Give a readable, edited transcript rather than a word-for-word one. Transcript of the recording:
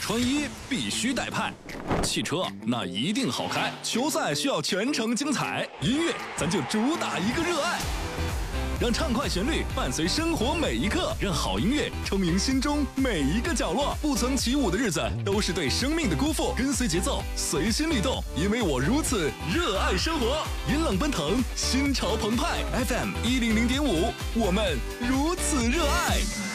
穿衣必须带派，汽车那一定好开，球赛需要全程精彩，音乐咱就主打一个热爱。让畅快旋律伴随生活每一刻，让好音乐充盈心中每一个角落。不曾起舞的日子，都是对生命的辜负。跟随节奏，随心律动，因为我如此热爱生活。音浪奔腾，心潮澎湃。FM 100.5，我们如此热爱。